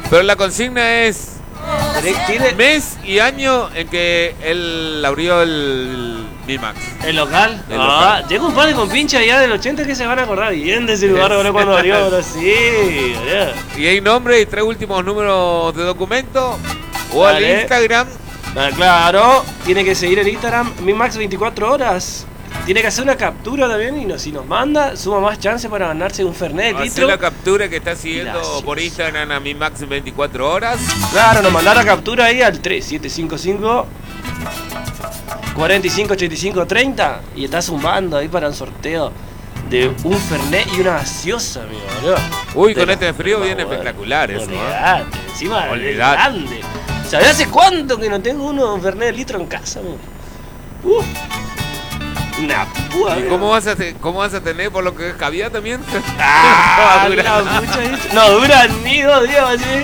Pero la consigna es ¿Tiene mes y año en que él abrió el Mi-Max. el local? El local. Llega un par de compinches allá del 80 que se van a acordar bien de ese lugar ahora cuando abrió, ahora sí. Boludo. Y hay nombre y 3 últimos números de documento. O al Dale. Instagram. Claro, tiene que seguir el Instagram Mi-Max 24 horas. Tiene que hacer una captura también y si nos manda, suma más chance para ganarse un Fernet de Hacer litro. la captura que está siguiendo Gracias. por Instagram a Mi-Max 24 horas. Claro, nos mandar la captura ahí al 3755 458530 y está zumbando ahí para un sorteo de un Fernet y una gaseosa, amigo, boludo. Uy, De con la- este frío no, viene bueno, espectacular eso, ¿eh? olvidate, encima es Olvidate. grande. ¿Sabés hace cuánto que no tengo un Fernet de litro en casa, amigo? Una púa, ¿Y amigo. cómo vas a tener por lo que es caviar también? Ah, No dura no, nada. mucho dicho. No dura ni 2 días así.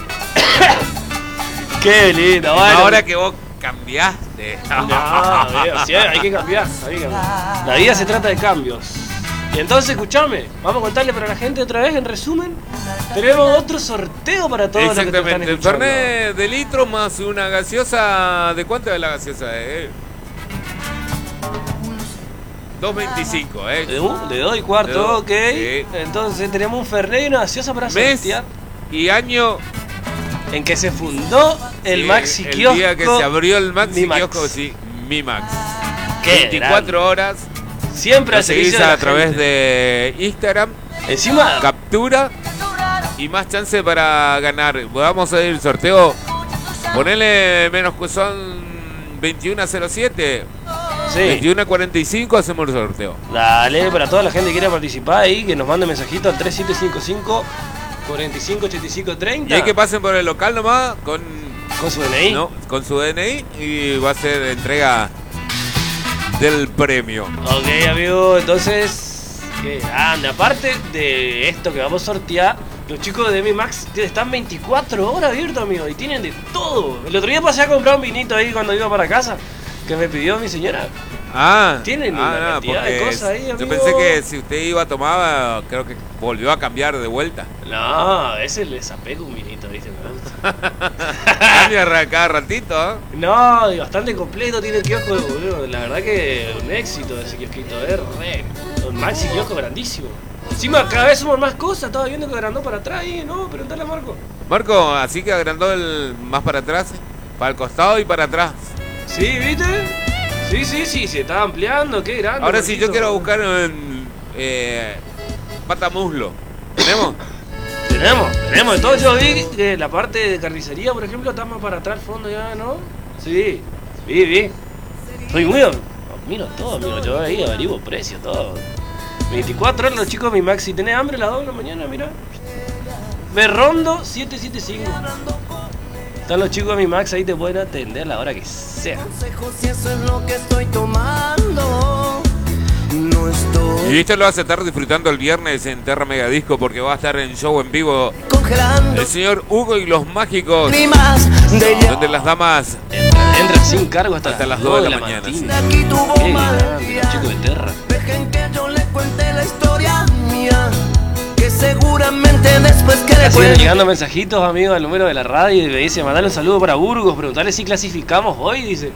Qué lindo, bueno. Ahora que vos cambiaste. No, amigo, sí, hay que cambiar, hay que cambiar. La vida se trata de cambios. Y entonces, escuchame, vamos a contarle para la gente otra vez, en resumen, tenemos otro sorteo para todos los que te están Exactamente, el escuchando. Fernet de litro más una gaseosa. ¿De cuánto es la gaseosa? 2.25, De 2 y cuarto, De dos, ok. sí. Entonces tenemos un Fernet y una gaseosa para Mes sortear. y año. En que se fundó el Sí, Maxi el Kiosco. día que se abrió el Maxi Mi-Max. Kiosco, sí, Mi-Max. Qué 24 horas. Siempre Lo al servicio seguís de la a través gente. de Instagram. Encima, Captura y más chance para ganar. Vamos a ir el sorteo. Ponele menos que son 21.07. sí. 21.45 hacemos el sorteo. Dale, para toda la gente que quiera participar ahí, que nos mande mensajito al 3755 458530 Y hay que pasen por el local nomás con con su DNI. ¿no? Con su DNI y va a ser entrega del premio. Ok, amigo, entonces, qué grande. Aparte de esto que vamos a sortear, los chicos de Mi-Max están 24 horas abiertos, amigo, y tienen de todo. El otro día pasé a comprar un vinito ahí cuando iba para casa, que me pidió mi señora. Ah, Tienen una no, cantidad de porque cosas ahí, yo amigo. pensé que si usted iba a tomar, creo que volvió a cambiar de vuelta. No, ese les apego un vinito, ¿viste? Me gusta. Cambia cada ratito, ¿eh? No, y bastante completo tiene el kiosco, boludo. La verdad que un éxito ese kiosquito, un Maxi kiosco grandísimo. Encima cada vez suman más cosas, estaba viendo que agrandó para atrás ahí, ¿no? Preguntale a Marco. Marco, así que agrandó el más para atrás, para el costado y para atrás. Sí, ¿viste? Sí, se está ampliando, qué grande. Ahora sí, yo Marquito. quiero buscar un patamuslo. ¿Tenemos? Tenemos. Entonces yo vi que la parte de carnicería, por ejemplo, está más para atrás al fondo ya, ¿no? Sí, vi. Soy muy... Miro todo, amigo, yo ahí averiguo precios, todo. 24 horas los chicos de Mi-Max, si tenés hambre a las 2 de la mañana, mira. Berrondo 775. Están los chicos de Mi-Max, ahí te pueden atender a la hora que sea. Si eso es lo que estoy tomando, no estoy Y esto lo vas a estar disfrutando el viernes en Terra Mega Disco porque va a estar en show en vivo congelando el señor Hugo y los Mágicos, lágrimas de ella. donde las damas Entra sin cargo hasta las las 2 2 de de la la mañana, mañana. Aquí tuvo Qué mal grande, día. los chicos de Terra. Dejen que yo le cuente la historia mía, que seguramente después que le Ya siguen cuente llegando mensajitos, amigos, al número de la radio y me dice, mandale un saludo para Burgos, preguntarle si clasificamos hoy, dice.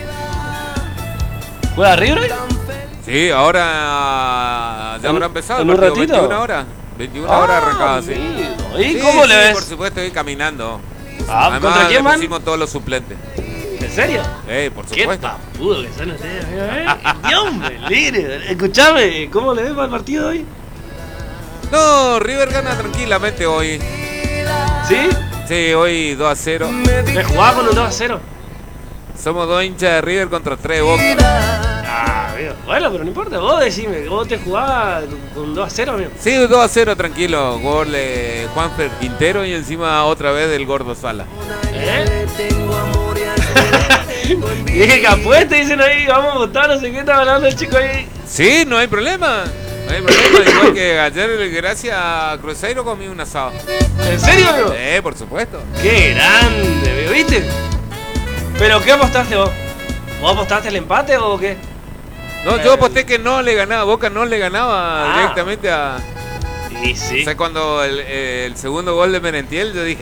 ¿Juega River? Sí, ahora ya ¿En- habrá empezado en el un partido, ratito? 21 horas. 21 horas arrancaba, sí. amigo. ¿Y Sí, cómo le sí, ves? por supuesto, voy caminando. Ah, Además, ¿contra quién le van? pusimos todos los suplentes. ¿En serio? Por Qué supuesto. papudo que son ustedes, amigo, Dios hombre, líder. Escuchame, ¿cómo le ves para el partido hoy? No, River gana tranquilamente hoy. ¿Sí? Sí, hoy 2-0. ¿Me jugaba con un 2-0? Somos 2 hinchas de River contra 3 de Boca. Ah, amigo. Bueno, pero no importa, vos decime, vos te jugabas con 2-0, amigo. Sí, 2-0, tranquilo. Gol de Juanfer Quintero y encima otra vez del Gordo Sala. ¿Eh? tengo amor y Dije que apueste, dicen ahí, vamos a votar, no sé qué está hablando el chico ahí. Sí, no hay problema. No hay problema. Igual que ayer, gracias a Cruzeiro, comí un asado. ¿En serio, amigo? Por supuesto. Qué grande, amigo, ¿viste? ¿Pero qué apostaste vos? ¿Vos apostaste el empate o qué? No, yo aposté que no le ganaba, Boca no le ganaba Ah. directamente a... Sí, sí. O sea, cuando el segundo gol de Merentiel, yo dije,